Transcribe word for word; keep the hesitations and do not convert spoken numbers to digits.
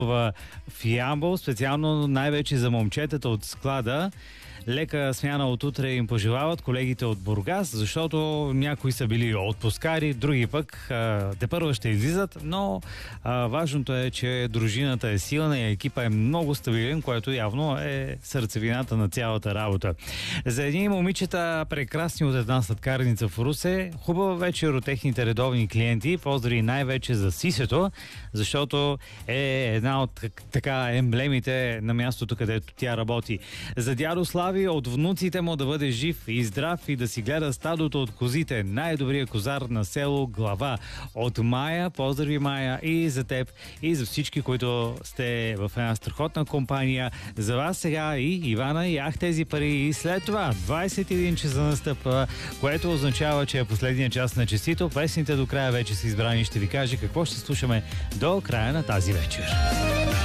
в Ямбол, специално най-вече за момчетата от склада. Лека смяна от утре им пожелават колегите от Бургас, защото някои са били отпускари, други пък тепърва ще излизат, но а, важното е, че дружината е силна и екипа е много стабилен, което явно е сърцевината на цялата работа. За едни момичета, прекрасни от една сладкарница в Русе, хубава вечер от техните редовни клиенти, поздрави най-вече за Сисето, защото е една от така емблемите на мястото, където тя работи. За дядо Слави от внуците му да бъде жив и здрав и да си гледа стадото от козите. Най-добрият козар на село Глава. От Майя, поздрави Майя и за теб, и за всички, които сте в една страхотна компания. За вас сега и Ивана и ах тези пари. И след това двайсет и един часа настъпва, което означава, че е последния час на честито. Песните до края вече са избрани. Ще ви кажа какво ще слушаме до края на тази вечер.